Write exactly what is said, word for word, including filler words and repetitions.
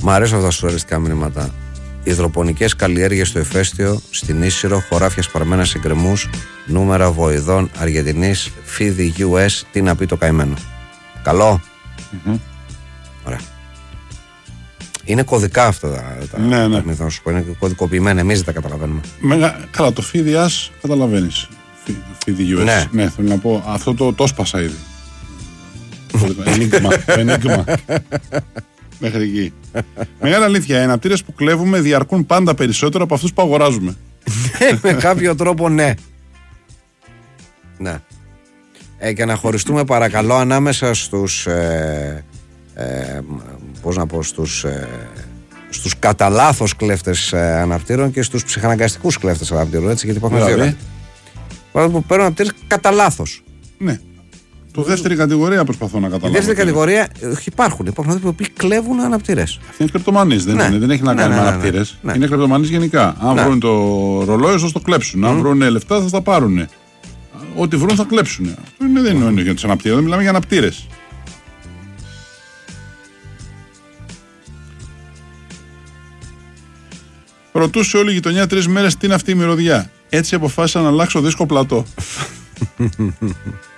Μ' αρέσουν αυτά τα σουρεαλιστικά μηνύματα. Υδροπονικές καλλιέργειες στο ηφαίστειο, στην Ίσυρο, χωράφια σπαρμένα σε γκρεμούς, νούμερα βοηδών, Αργεντινής, φίδι γιου ες, τι να πει το καημένο. Καλό. Mm-hmm. Ωραία. Είναι κωδικά αυτά τα, τα, ναι, τα ναι. μύθα, να σου πω. Είναι κωδικοποιημένα, εμείς δεν τα καταλαβαίνουμε. Μεγα... Καλά, το φίδι ας καταλαβαίνεις. Φίδι γιου ες. Ναι. ναι, θέλω να πω, αυτό το, το σπάσα ήδη. Ενίγμα. Ενίγμα. Μέχρι εκεί. Μεγάλη αλήθεια, οι αναπτήρες που κλέβουμε διαρκούν πάντα περισσότερο από αυτούς που αγοράζουμε. Με κάποιο τρόπο, ναι. Ναι. Ε, και να χωριστούμε παρακαλώ ανάμεσα στους ε, ε, πώς να πω, στους, ε, στους κατά λάθος κλέφτες ε, αναπτήρων και στους ψυχαναγκαστικούς κλέφτες αναπτήρων, έτσι, γιατί υπάρχουν δηλαδή. δύο. Που παίρνουν αναπτήρες κατά λάθος. Ναι. Το δεύτερη κατηγορία προσπαθώ να καταλάβω. Η δεύτερη κατηγορία υπάρχουν. Υπάρχουν άνθρωποι που κλέβουν αναπτήρες. Αυτή είναι κρυπτομανείς, δεν, ναι. δεν έχει να κάνει ναι, με ναι, αναπτήρες. Ναι. Είναι κρυπτομανείς γενικά. Αν ναι. βρουν το ρολόι, θα το κλέψουν. Mm. Αν βρουν λεφτά, θα τα πάρουν. Ό,τι βρουν θα κλέψουν. Αυτό είναι, δεν είναι για τους αναπτήρες, δεν μιλάμε για αναπτήρες. Ρωτούσε όλη η γειτονιά τρεις μέρες τι είναι αυτή η μυρωδιά. Έτσι αποφάσισα να αλλάξω δίσκο πλατό.